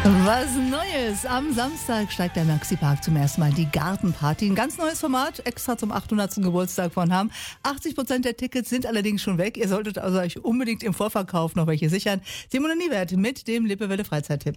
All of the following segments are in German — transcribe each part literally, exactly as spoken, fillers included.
Was Neues! Am Samstag steigt der Maxi-Park zum ersten Mal die Gartenparty. Ein ganz neues Format, extra zum achthundertsten Geburtstag von Hamm. achtzig Prozent der Tickets sind allerdings schon weg. Ihr solltet also euch unbedingt im Vorverkauf noch welche sichern. Simone Niewert mit dem Lippewelle Freizeittipp.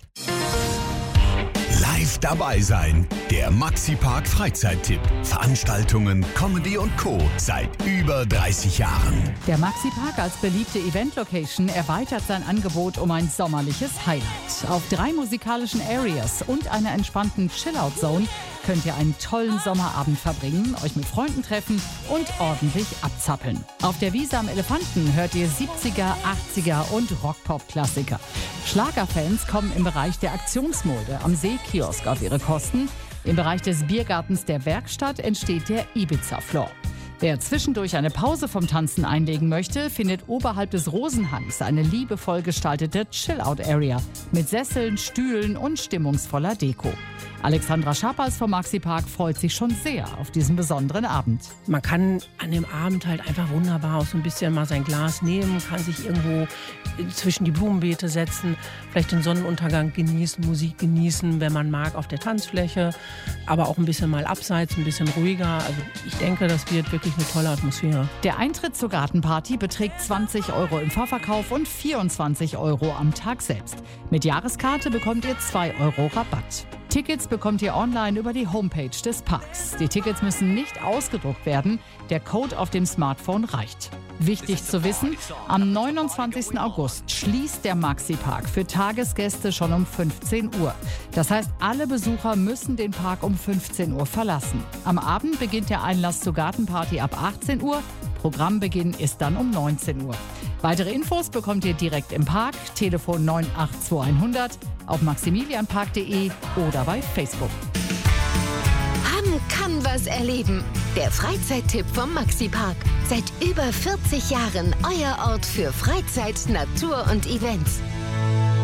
Live dabei sein. Der Maxi-Park Freizeittipp. Veranstaltungen, Comedy und Co. seit über dreißig Jahren. Der Maxi-Park als beliebte Event-Location erweitert sein Angebot um ein sommerliches Highlight. Auf drei musikalischen Areas und einer entspannten Chill-Out-Zone könnt ihr einen tollen Sommerabend verbringen, euch mit Freunden treffen und ordentlich abzappeln. Auf der Wiese am Elefanten hört ihr siebziger, achtziger und Rock-Pop-Klassiker. Schlagerfans kommen im Bereich der Aktionsmode am Seekiosk auf ihre Kosten. Im Bereich des Biergartens der Werkstatt entsteht der Ibiza-Floor. Wer zwischendurch eine Pause vom Tanzen einlegen möchte, findet oberhalb des Rosenhangs eine liebevoll gestaltete Chill-Out-Area mit Sesseln, Stühlen und stimmungsvoller Deko. Alexandra Schappers vom Maxi-Park freut sich schon sehr auf diesen besonderen Abend. Man kann an dem Abend halt einfach wunderbar auch so ein bisschen mal sein Glas nehmen, kann sich irgendwo zwischen die Blumenbeete setzen, vielleicht den Sonnenuntergang genießen, Musik genießen, wenn man mag, auf der Tanzfläche, aber auch ein bisschen mal abseits, ein bisschen ruhiger. Also ich denke, das wird wirklich eine tolle Atmosphäre. Der Eintritt zur Gartenparty beträgt zwanzig Euro im Vorverkauf und vierundzwanzig Euro am Tag selbst. Mit Jahreskarte bekommt ihr zwei Euro Rabatt. Tickets bekommt ihr online über die Homepage des Parks. Die Tickets müssen nicht ausgedruckt werden, der Code auf dem Smartphone reicht. Wichtig zu wissen, am neunundzwanzigsten August schließt der Maxi-Park für Tagesgäste schon um fünfzehn Uhr. Das heißt, alle Besucher müssen den Park um fünfzehn Uhr verlassen. Am Abend beginnt der Einlass zur Gartenparty ab achtzehn Uhr. Programmbeginn ist dann um neunzehn Uhr. Weitere Infos bekommt ihr direkt im Park, Telefon neun acht zwei hundert, auf maximilianpark punkt de oder bei Facebook. Hamm kann was erleben. Der Freizeittipp vom Maxi-Park. Seit über vierzig Jahren euer Ort für Freizeit, Natur und Events.